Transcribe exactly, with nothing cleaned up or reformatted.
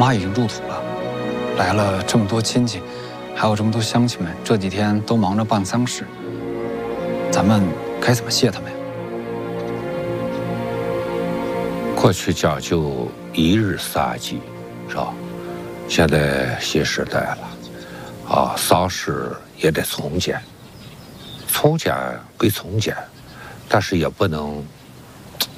妈已经入土了，来了这么多亲戚，还有这么多乡亲们，这几天都忙着办丧事，咱们该怎么谢他们呀？ 过去讲究一日三祭，是吧？现在新时代了，啊，丧事也得从简，从简归从简，但是也不能